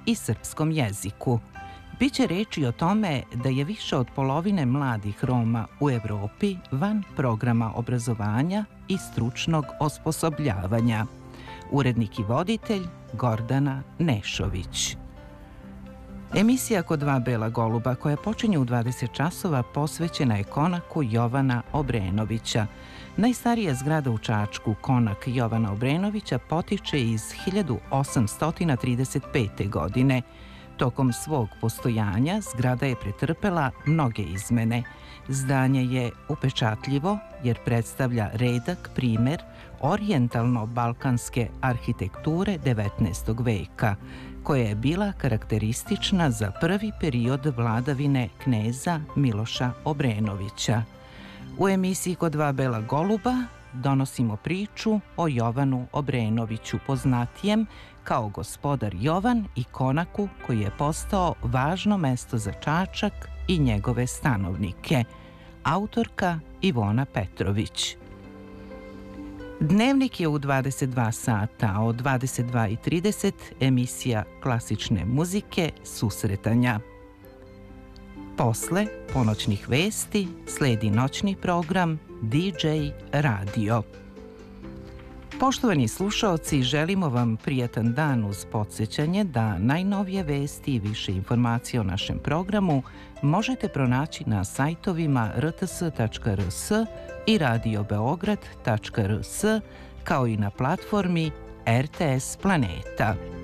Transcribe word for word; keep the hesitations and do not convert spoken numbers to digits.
i srpskom jeziku. Biće reči o tome da je više od polovine mladih Roma u Evropi van programa obrazovanja i stručnog osposobljavanja. Urednik i voditelj Gordana Nešović. Emisija Kod dva bela goluba, koja počinje u dvadeset časova, posvećena je konaku Jovana Obrenovića. Najstarija zgrada u Čačku, konak Jovana Obrenovića, potiče iz hiljadu osamsto trideset pete. godine. Tokom svog postojanja zgrada je pretrpela mnoge izmene. Zdanje je upečatljivo jer predstavlja redak primer orijentalno-balkanske arhitekture devetnaestog veka, koja je bila karakteristična za prvi period vladavine kneza Miloša Obrenovića. U emisiji Kod dva bela goluba donosimo priču o Jovanu Obrenoviću, poznatijem kao gospodar Jovan, i konaku koji je postao važno mesto za Čačak i njegove stanovnike. Autorka Ivona Petrović. Dnevnik je u dvadeset dva sata, a od dvadeset dva i trideset emisija klasične muzike Susretanja. Posle ponoćnih vesti sledi noćni program D J Radio. Poštovani slušaoci, želimo vam prijatan dan uz podsjećanje da najnovije vesti i više informacije o našem programu možete pronaći na sajtovima r t s tačka r s i radio beograd tačka r s, kao i na platformi R T S Planeta.